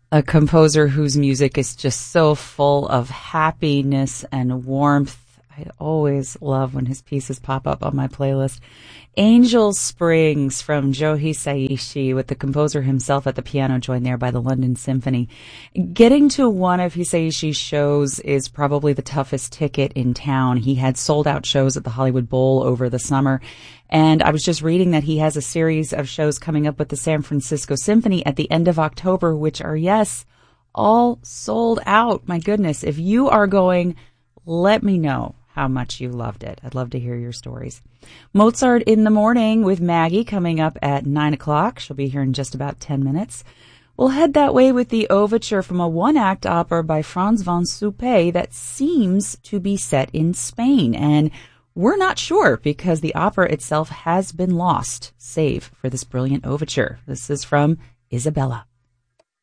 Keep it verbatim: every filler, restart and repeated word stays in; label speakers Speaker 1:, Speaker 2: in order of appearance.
Speaker 1: a composer whose music is just so full of happiness and warmth. I always love when his pieces pop up on my playlist. Angel Springs from Joe Hisaishi, with the composer himself at the piano, joined there by the London Symphony. Getting to one of Hisaishi's shows is probably the toughest ticket in town. He had sold out shows at the Hollywood Bowl over the summer. And I was just reading that he has a series of shows coming up with the San Francisco Symphony at the end of October, which are, yes, all sold out. My goodness. If you are going, let me know how much you loved it. I'd love to hear your stories. Mozart in the Morning with Maggie coming up at nine o'clock. She'll be here in just about ten minutes. We'll head that way with the overture from a one-act opera by Franz von Suppé that seems to be set in Spain. And we're not sure because the opera itself has been lost, save for this brilliant overture. This is from Isabella.